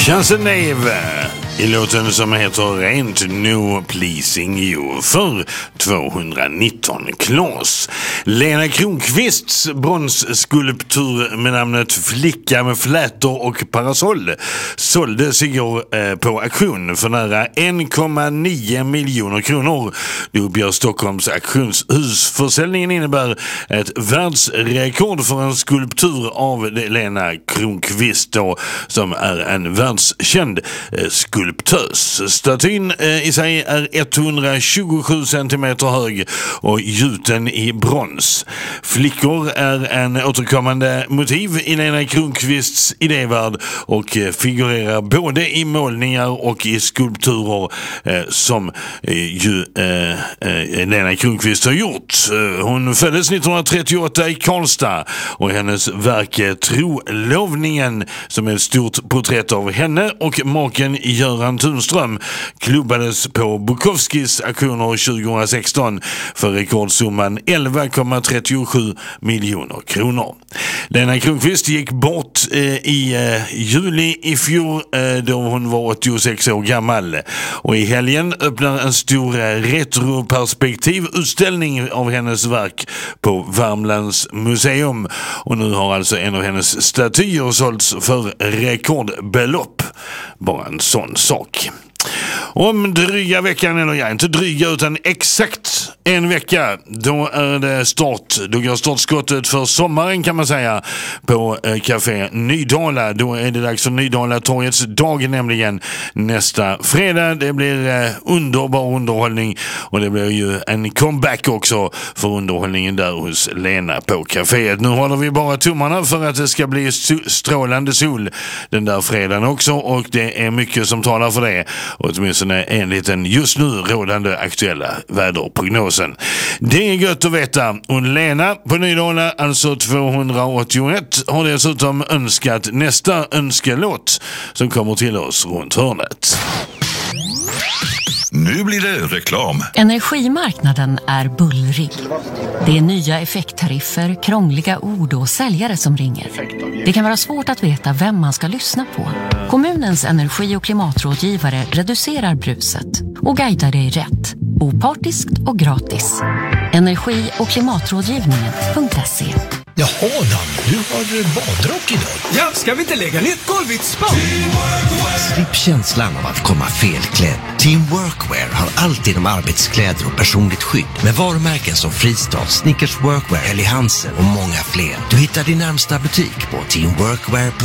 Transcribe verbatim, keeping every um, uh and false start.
Chanseneve i låten som heter Rent No Pleasing You för tvåhundranitton Klas. Lena Kronqvists bronsskulptur med namnet Flicka med flätor och parasoll såldes igår eh, på auktion för nära en komma nio miljoner kronor. Det uppgör Stockholms auktionshus. Försäljningen innebär ett världsrekord för en skulptur av Lena Kronqvist då, som är en världskänd eh, skulptös. Statyn eh, i sig är etthundratjugosju centimeter hög och gjuten i brons. Flickor är en återkommande motiv i Lena Kronqvists idévärld och eh, figurerar både i målningar och i skulpturer eh, som eh, ju eh, eh, Lena Kronqvist har gjort. Hon föddes nittonhundratrettioåtta i Karlstad och hennes verk Trolovningen, som är ett stort porträtt av henne och maken Göran Tunström, klubbades på Bukowskis auktioner tjugohundrasexton för rekordsumman elva komma trettiosju miljoner kronor. Lena Kronqvist gick bort eh, i eh, juli i fjol eh, då hon var åttiosex år gammal, och i helgen öppnar en stor eh, retroperspektivutställning av hennes verk på Värmlands museum, och nu har alltså en av hennes statyer sålts för rekordbelopp. Bara en sån sak. Om dryga veckan, eller ja, inte dryga utan exakt en vecka, då är det start. Då går startskottet för sommaren, kan man säga, på eh, Café Nydala. Då är det dags för Nydala torgets dag, nämligen nästa fredag. Det blir eh, underbar underhållning, och det blir ju en comeback också för underhållningen där hos Lena på kaféet. Nu håller vi bara tummarna för att det ska bli so- strålande sol den där fredagen också, och det är mycket som talar för det, och åtminstone enligt den just nu rådande aktuella väderprognosen. Det är gött att veta. Och Lena på Nydala, alltså tvåhundraåttioett, har dessutom önskat nästa önskelåt som kommer till oss runt hörnet. Nu blir det reklam. Energimarknaden är bullrig. Det är nya effekttariffer, krångliga ord och säljare som ringer. Det kan vara svårt att veta vem man ska lyssna på. Kommunens energi- och klimatrådgivare reducerar bruset och guidar dig rätt. Opartiskt och gratis. Energi- och klimatrådgivningen punkt se. Jaha Dan, du har badrock idag. Ja, ska vi inte lägga ner ett golv i ett spa? Slipp känslan av att komma felklädd. Team Workwear har alltid de arbetskläder och personligt skydd med varumärken som Fristad, Snickers Workwear, Helly Hansen och många fler. Du hittar din närmsta butik på teamworkwear punkt se.